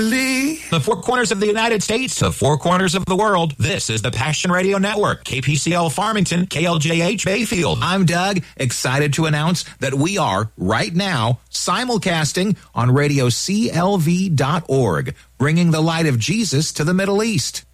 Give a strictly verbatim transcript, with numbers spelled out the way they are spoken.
The four corners of the United States, the four corners of the world. This is the Passion Radio Network, K P C L Farmington, K L J H Bayfield. I'm Doug, excited to announce that we are, right now, simulcasting on radio C L V dot org, bringing the light of Jesus to the Middle East.